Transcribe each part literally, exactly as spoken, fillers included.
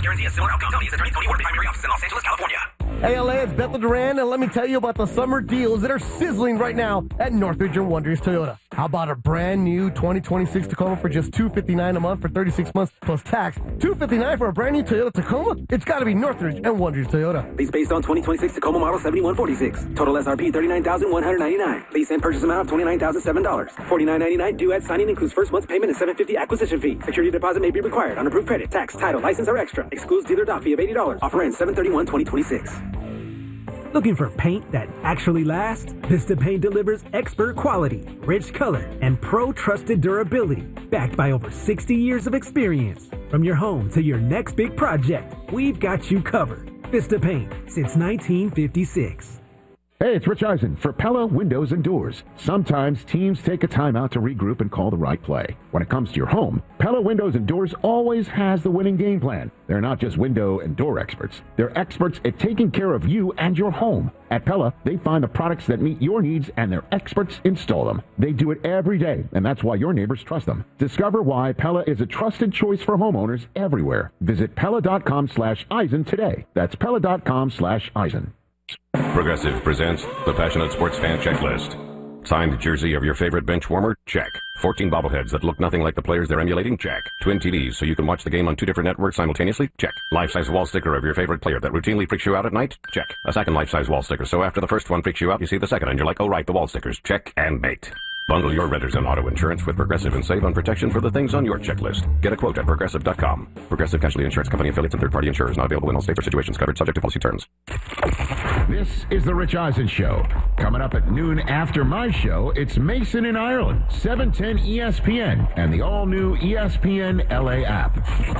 not guarantee a similar outcome. Tell his attorney Tony Ward, primary office in Los Angeles, California. Hey, L A, it's Bethel Duran, and let me tell you about the summer deals that are sizzling right now at Northridge and Wonders Toyota. How about a brand new twenty twenty-six Tacoma for just two hundred fifty-nine dollars a month for thirty-six months plus tax? two hundred fifty-nine dollars for a brand new Toyota Tacoma? It's got to be Northridge and Wonders Toyota. Lease based on twenty twenty-six Tacoma model seventy-one forty-six. Total S R P thirty-nine thousand one hundred ninety-nine dollars. Lease and purchase amount of twenty-nine thousand seven dollars. forty-nine ninety-nine due at signing includes first month's payment and seven hundred fifty dollars acquisition fee. Security deposit may be required on approved credit. Tax, title, license, or extra. Excludes dealer dock fee of eighty dollars. Offer ends seven thirty-one twenty twenty-six. Looking for paint that actually lasts? Vista Paint delivers expert quality, rich color, and pro-trusted durability, backed by over sixty years of experience. From your home to your next big project, we've got you covered. Vista Paint, since nineteen fifty-six. Hey, it's Rich Eisen for Pella Windows and Doors. Sometimes teams take a timeout to regroup and call the right play. When it comes to your home, Pella Windows and Doors always has the winning game plan. They're not just window and door experts. They're experts at taking care of you and your home. At Pella, they find the products that meet your needs and their experts install them. They do it every day, and that's why your neighbors trust them. Discover why Pella is a trusted choice for homeowners everywhere. Visit Pella.com slash Eisen today. That's Pella.com slash Eisen. Progressive presents the Passionate Sports Fan Checklist. Signed jersey of your favorite bench warmer? Check. fourteen bobbleheads that look nothing like the players they're emulating? Check. Twin T Vs so you can watch the game on two different networks simultaneously? Check. Life-size wall sticker of your favorite player that routinely freaks you out at night? Check. A second life-size wall sticker so after the first one freaks you out, you see the second and you're like, oh right, the wall stickers. Check and mate. Bundle your renters and auto insurance with Progressive and save on protection for the things on your checklist. Get a quote at Progressive dot com. Progressive Casualty Insurance Company affiliates and third-party insurers not available in all states or situations covered subject to policy terms. This is the Rich Eisen Show. Coming up at noon after my show, it's Mason in Ireland, seven ten E S P N, and the all-new E S P N L A app.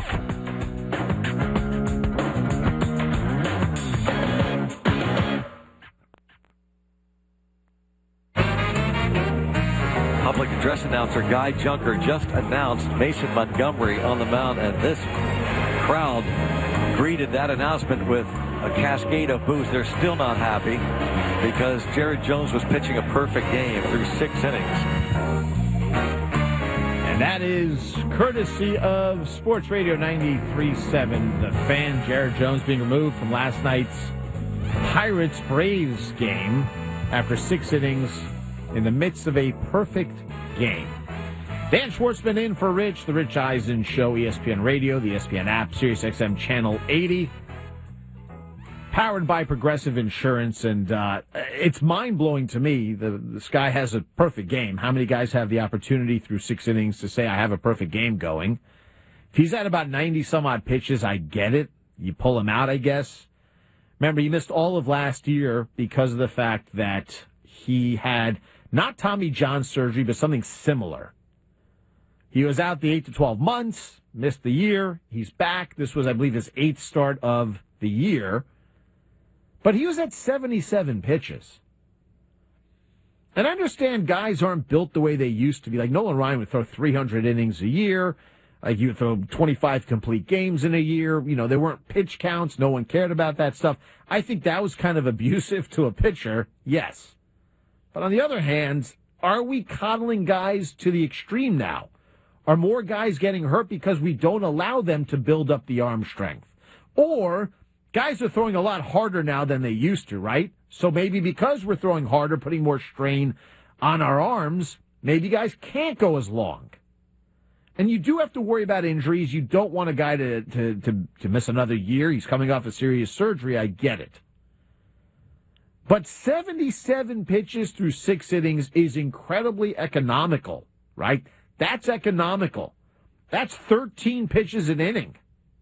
Public address announcer Guy Junker just announced Mason Montgomery on the mound, and this crowd greeted that announcement with a cascade of boos. They're still not happy because Jared Jones was pitching a perfect game through six innings. And that is courtesy of Sports Radio ninety-three point seven. The Fan, Jared Jones, being removed from last night's Pirates-Braves game after six innings in the midst of a perfect game. Dan Schwartzman in for Rich, the Rich Eisen Show, E S P N Radio, the E S P N app, Sirius X M Channel eighty. Powered by Progressive Insurance, and uh, it's mind-blowing to me. The, this guy has a perfect game. How many guys have the opportunity through six innings to say, I have a perfect game going? If he's at about ninety-some-odd pitches, I get it. You pull him out, I guess. Remember, he missed all of last year because of the fact that he had not Tommy John surgery, but something similar. He was out the eight to twelve months, missed the year. He's back. This was, I believe, his eighth start of the year. But he was at seventy-seven pitches. And I understand guys aren't built the way they used to be. Like Nolan Ryan would throw three hundred innings a year. Like you would throw twenty-five complete games in a year. You know, there weren't pitch counts. No one cared about that stuff. I think that was kind of abusive to a pitcher. Yes. But on the other hand, are we coddling guys to the extreme now? Are more guys getting hurt because we don't allow them to build up the arm strength? Or guys are throwing a lot harder now than they used to, right? So maybe because we're throwing harder, putting more strain on our arms, maybe guys can't go as long. And you do have to worry about injuries. You don't want a guy to, to, to, to miss another year. He's coming off a serious surgery. I get it. But seventy-seven pitches through six innings is incredibly economical, right? That's economical. That's thirteen pitches an inning.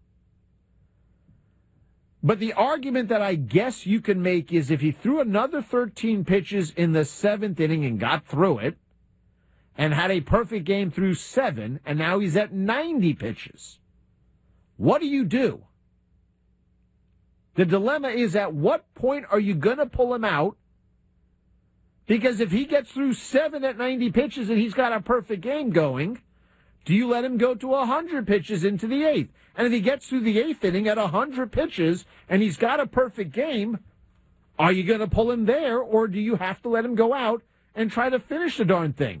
But the argument that I guess you can make is if he threw another thirteen pitches in the seventh inning and got through it and had a perfect game through seven, and now he's at ninety pitches, what do you do? The dilemma is, at what point are you going to pull him out? Because if he gets through seven at ninety pitches and he's got a perfect game going, do you let him go to one hundred pitches into the eighth? And if he gets through the eighth inning at one hundred pitches and he's got a perfect game, are you going to pull him there, or do you have to let him go out and try to finish the darn thing?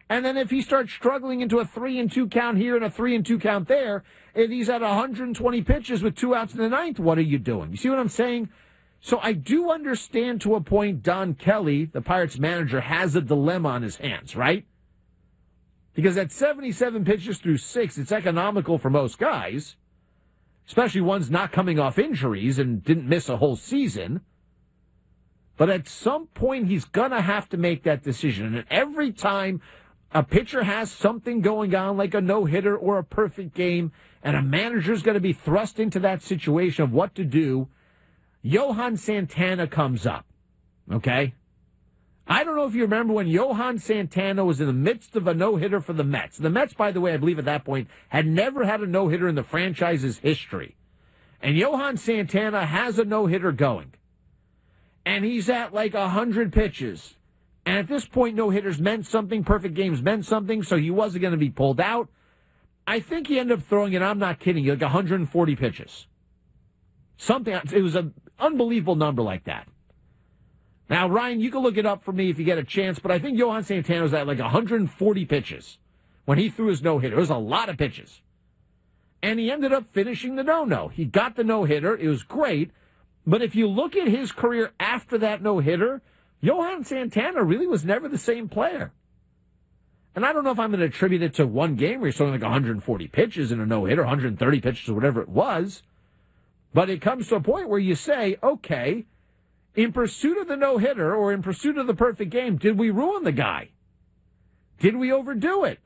And then if he starts struggling into a three and two count here and a three and two count there, and he's at one hundred twenty pitches with two outs in the ninth, what are you doing? You see what I'm saying? So I do understand to a point Don Kelly, the Pirates manager, has a dilemma on his hands, right? Because at seventy-seven pitches through six, it's economical for most guys, especially ones not coming off injuries and didn't miss a whole season. But at some point, he's going to have to make that decision. And every time a pitcher has something going on, like a no-hitter or a perfect game, and a manager's going to be thrust into that situation of what to do, Johan Santana comes up, okay? I don't know if you remember when Johan Santana was in the midst of a no-hitter for the Mets. The Mets, by the way, I believe at that point, had never had a no-hitter in the franchise's history. And Johan Santana has a no-hitter going. And he's at like one hundred pitches. And at this point, no-hitters meant something, perfect games meant something, so he wasn't going to be pulled out. I think he ended up throwing, and I'm not kidding you, like one hundred forty pitches. Something, it was an unbelievable number like that. Now, Ryan, you can look it up for me if you get a chance, but I think Johan Santana was at like one hundred forty pitches when he threw his no-hitter. It was a lot of pitches. And he ended up finishing the no-no. He got the no-hitter. It was great. But if you look at his career after that no-hitter, Johan Santana really was never the same player. And I don't know if I'm going to attribute it to one game where he's throwing like one hundred forty pitches in a no-hitter, one hundred thirty pitches or whatever it was. But it comes to a point where you say, okay, in pursuit of the no-hitter or in pursuit of the perfect game, did we ruin the guy? Did we overdo it?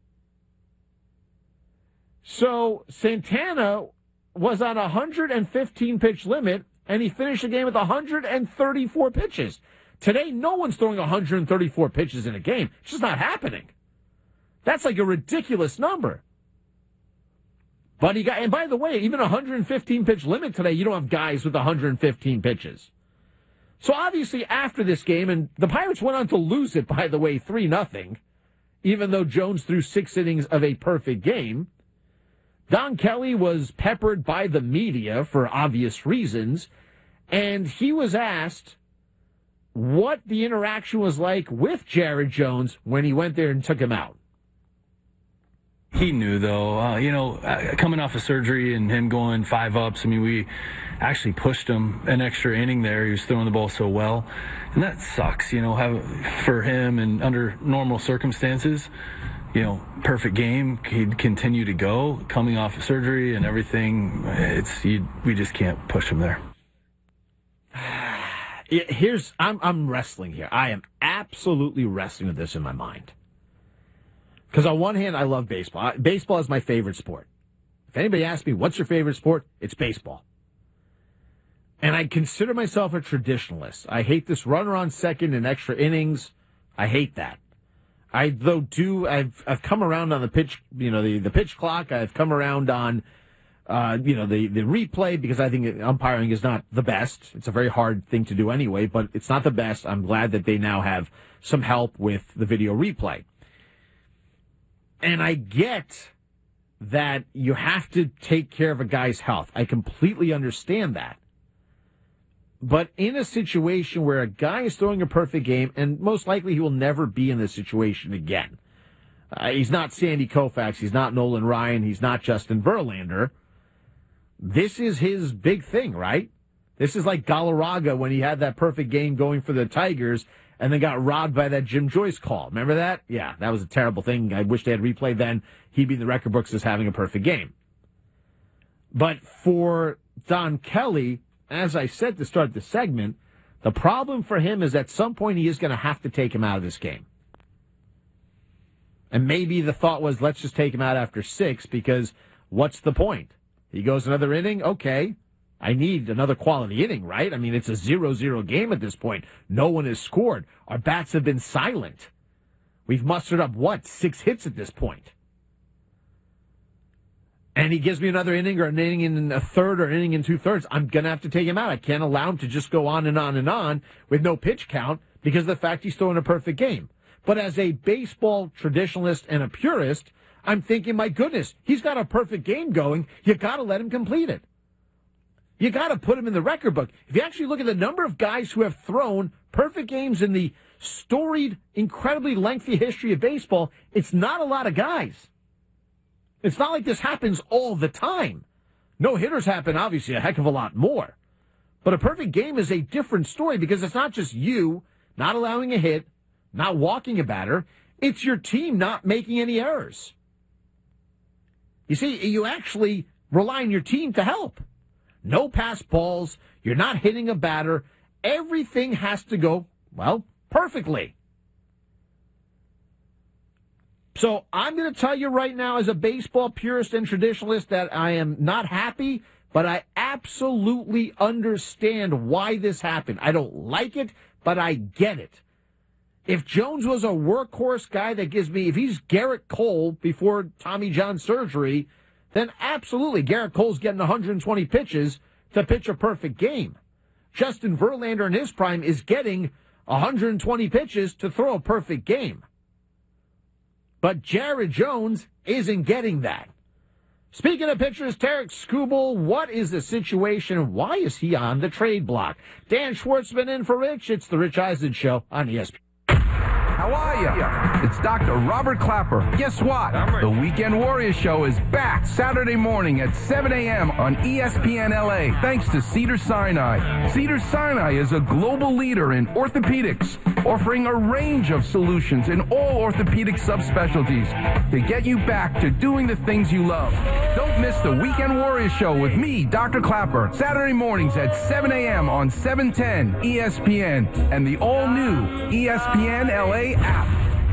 So Santana was on a one hundred fifteen pitch limit, and he finished the game with one hundred thirty-four pitches. Today, no one's throwing one hundred thirty-four pitches in a game. It's just not happening. That's like a ridiculous number. But he got, and by the way, even a one hundred fifteen pitch limit today, you don't have guys with one hundred fifteen pitches. So obviously after this game, and the Pirates went on to lose it, by the way, three nothing, even though Jones threw six innings of a perfect game. Don Kelly was peppered by the media for obvious reasons, and he was asked what the interaction was like with Jared Jones when he went there and took him out. He knew, though, uh, you know, uh, coming off of surgery and him going five ups, I mean, we actually pushed him an extra inning there. He was throwing the ball so well, and that sucks, you know, have, for him and under normal circumstances. You know, perfect game. He'd continue to go, coming off of surgery and everything. It's you, we just can't push him there. Here's I'm I'm wrestling here. I am absolutely wrestling with this in my mind. Because on one hand, I love baseball. Baseball is my favorite sport. If anybody asks me what's your favorite sport, it's baseball. And I consider myself a traditionalist. I hate this runner on second and extra innings. I hate that. I, though, do, I've, I've come around on the pitch, you know, the, the pitch clock. I've come around on, uh, you know, the, the replay because I think umpiring is not the best. It's a very hard thing to do anyway, but it's not the best. I'm glad that they now have some help with the video replay. And I get that you have to take care of a guy's health. I completely understand that. But in a situation where a guy is throwing a perfect game, and most likely he will never be in this situation again. Uh, he's not Sandy Koufax. He's not Nolan Ryan. He's not Justin Verlander. This is his big thing, right? This is like Galarraga when he had that perfect game going for the Tigers and then got robbed by that Jim Joyce call. Remember that? Yeah, that was a terrible thing. I wish they had replayed then. He'd be in the record books as having a perfect game. But for Don Kelly, as I said to start the segment, the problem for him is at some point he is going to have to take him out of this game. And maybe the thought was, let's just take him out after six, because what's the point? He goes another inning, okay. I need another quality inning, right? I mean, it's a zero zero game at this point. No one has scored. Our bats have been silent. We've mustered up, what, six hits at this point? And he gives me another inning or an inning in a third or an inning in two-thirds, I'm going to have to take him out. I can't allow him to just go on and on and on with no pitch count because of the fact he's throwing a perfect game. But as a baseball traditionalist and a purist, I'm thinking, my goodness, he's got a perfect game going. You got to let him complete it. You got to put him in the record book. If you actually look at the number of guys who have thrown perfect games in the storied, incredibly lengthy history of baseball, it's not a lot of guys. It's not like this happens all the time. No hitters happen, obviously, a heck of a lot more. But a perfect game is a different story because it's not just you not allowing a hit, not walking a batter. It's your team not making any errors. You see, you actually rely on your team to help. No pass balls. You're not hitting a batter. Everything has to go, well, perfectly. So I'm going to tell you right now as a baseball purist and traditionalist that I am not happy, but I absolutely understand why this happened. I don't like it, but I get it. If Jones was a workhorse guy that gives me, if he's Garrett Cole before Tommy John surgery, then absolutely Garrett Cole's getting one hundred twenty pitches to pitch a perfect game. Justin Verlander in his prime is getting one hundred twenty pitches to throw a perfect game. But Jared Jones isn't getting that. Speaking of pitchers, Tarek Skubal, what is the situation? Why is he on the trade block? Dan Schwartzman in for Rich. It's the Rich Eisen Show on E S P N. How are you? It's Doctor Robert Clapper. Guess what? The Weekend Warriors Show is back Saturday morning at seven a.m. on E S P N L A, thanks to Cedars-Sinai. Cedars-Sinai is a global leader in orthopedics, offering a range of solutions in all orthopedic subspecialties to get you back to doing the things you love. Don't miss the Weekend Warriors Show with me, Doctor Clapper, Saturday mornings at seven a.m. on seven ten E S P N and the all-new E S P N L A app.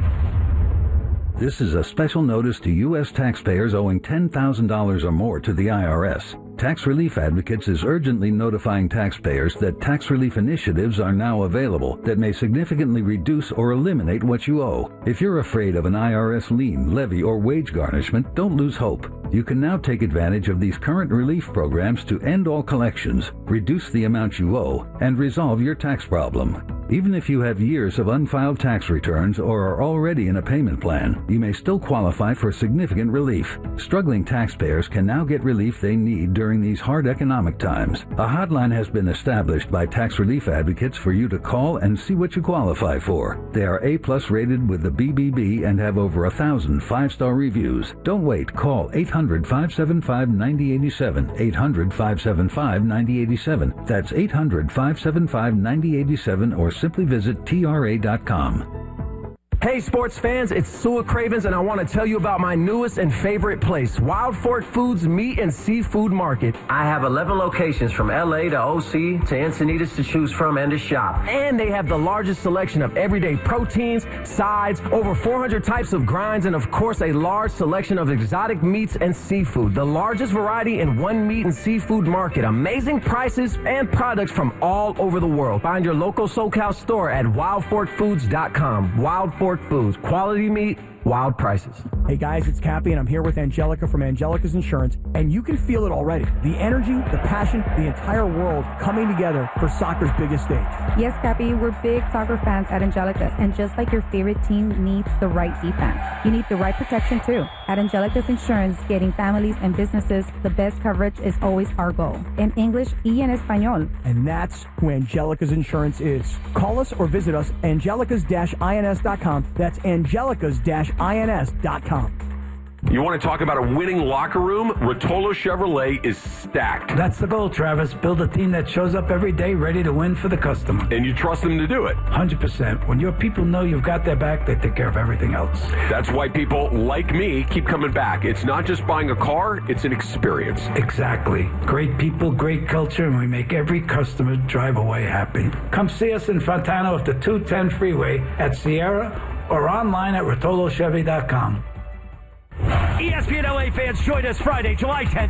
This is a special notice to U S taxpayers owing ten thousand dollars or more to the I R S. Tax Relief Advocates is urgently notifying taxpayers that tax relief initiatives are now available that may significantly reduce or eliminate what you owe. If you're afraid of an I R S lien, levy, or wage garnishment, don't lose hope. You can now take advantage of these current relief programs to end all collections, reduce the amount you owe, and resolve your tax problem. Even if you have years of unfiled tax returns or are already in a payment plan, you may still qualify for significant relief. Struggling taxpayers can now get relief they need during these hard economic times. A hotline has been established by Tax Relief Advocates for you to call and see what you qualify for. They are A-plus rated with the B B B and have over a thousand five-star reviews. Don't wait. Call eight hundred, five seven five, nine zero eight seven, eight hundred, five seven five, nine zero eight seven. That's eight hundred, five seven five, nine zero eight seven or simply visit T R A dot com. Hey sports fans, it's Sua Cravens and I want to tell you about my newest and favorite place, Wild Fork Foods Meat and Seafood Market. I have eleven locations from L A to O C to Encinitas to choose from and to shop. And they have the largest selection of everyday proteins, sides, over four hundred types of grinds, and of course a large selection of exotic meats and seafood. The largest variety in one meat and seafood market. Amazing prices and products from all over the world. Find your local SoCal store at wild fork foods dot com. Wild Fork Foods, quality meat, wild prices. Hey guys, it's Cappy and I'm here with Angelica from Angelica's Insurance, and you can feel it already. The energy, the passion, the entire world coming together for soccer's biggest stage. Yes, Cappy, we're big soccer fans at Angelica's, and just like your favorite team needs the right defense, you need the right protection too. At Angelica's Insurance, getting families and businesses the best coverage is always our goal. In English y en español. And that's who Angelica's Insurance is. Call us or visit us angelicas dash ins dot com. That's angelicas dash ins dot com. You want to talk about a winning locker room? Rotolo Chevrolet is stacked. That's the goal, Travis. Build a team that shows up every day ready to win for the customer. And you trust them to do it? one hundred percent. When your people know you've got their back, they take care of everything else. That's why people like me keep coming back. It's not just buying a car, it's an experience. Exactly. Great people, great culture, and we make every customer drive away happy. Come see us in Fontana off the two ten freeway at Sierra or online at rotolo chevy dot com. E S P N L A fans, join us Friday, July tenth